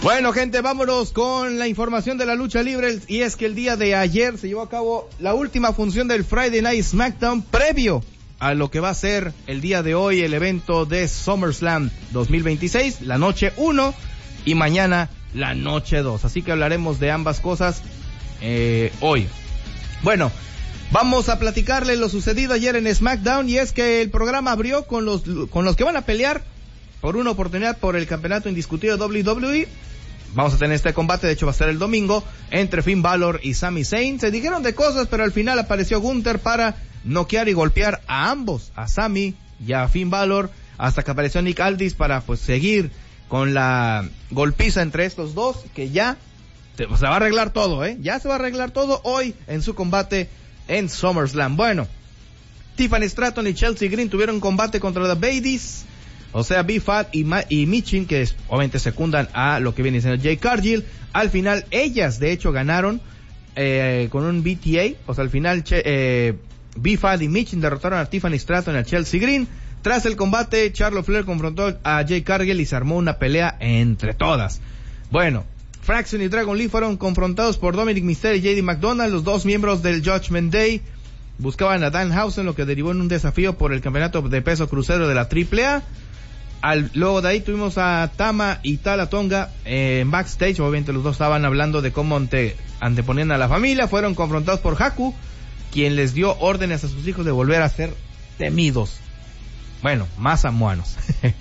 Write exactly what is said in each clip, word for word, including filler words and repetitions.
Bueno, gente, vámonos con la información de la lucha libre, y es que el día de ayer se llevó a cabo la última función del Friday Night SmackDown previo a lo que va a ser el día de hoy el evento de SummerSlam dos mil veintiséis, la noche uno y mañana la noche dos, así que hablaremos de ambas cosas eh, hoy. Bueno, vamos a platicarle lo sucedido ayer en SmackDown, y es que el programa abrió con los con los que van a pelear por una oportunidad por el campeonato indiscutido W W E. Vamos a tener este combate, de hecho va a ser el domingo, entre Finn Balor y Sami Zayn. Se dijeron de cosas, pero al final apareció Gunther para noquear y golpear a ambos, a Sami y a Finn Balor, hasta que apareció Nick Aldis para pues seguir con la golpiza entre estos dos, que ya se, se va a arreglar todo, ¿eh? Ya se va a arreglar todo hoy en su combate en SummerSlam. Bueno, Tiffany Stratton y Chelsea Green tuvieron un combate contra The Baddies, o sea, B-Fat y, Ma- y Michin, que es, obviamente secundan a lo que viene siendo Jay Cargill. Al final, ellas, de hecho, ganaron eh, con un B T A. O sea, al final, che, eh, B-Fat y Michin derrotaron a Tiffany Stratton y a Chelsea Green. Tras el combate, Charlotte Flair confrontó a Jay Cargill y se armó una pelea entre todas. Bueno, Fraction y Dragon Lee fueron confrontados por Dominic Mysterio y J D McDonald. Los dos miembros del Judgment Day buscaban a Danhausen, lo que derivó en un desafío por el campeonato de peso crucero de la triple A. Al, luego de ahí tuvimos a Tama y Tala Tonga eh, en backstage. Obviamente los dos estaban hablando de cómo ante, anteponían a la familia. Fueron confrontados por Haku, quien les dio órdenes a sus hijos de volver a ser temidos. Bueno, más samoanos.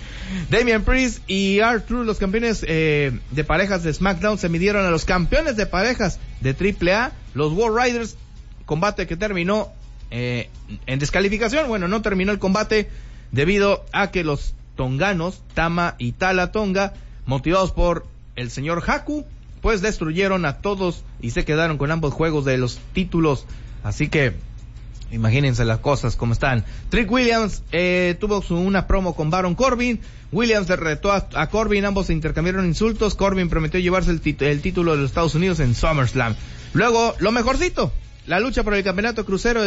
Damian Priest y R-Truth, los campeones eh, de parejas de SmackDown, se midieron a los campeones de parejas de triple A, los War Riders. Combate que terminó eh, en descalificación. Bueno, no terminó el combate debido a que los tonganos, Tama y Tala Tonga, motivados por el señor Haku, pues destruyeron a todos y se quedaron con ambos juegos de los títulos. Así que imagínense las cosas como están. Trick Williams eh, tuvo su, una promo con Baron Corbin. Williams derrotó a, a Corbin, ambos se intercambiaron insultos. Corbin prometió llevarse el, tit- el título de los Estados Unidos en SummerSlam. Luego, lo mejorcito, la lucha por el campeonato crucero